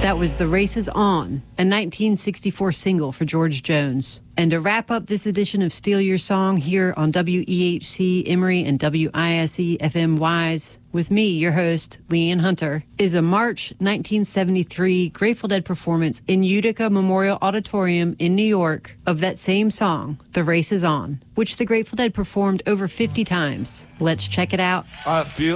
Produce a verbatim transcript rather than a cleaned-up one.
That was The Race Is On, a nineteen sixty-four single for George Jones. And to wrap up this edition of Steal Your Song here on W E H C Emory and W I S E F M Wise, with me, your host, Leanne Hunter, is a March nineteen seventy-three Grateful Dead performance in Utica Memorial Auditorium in New York of that same song, The Race Is On, which the Grateful Dead performed over fifty times. Let's check it out. I feel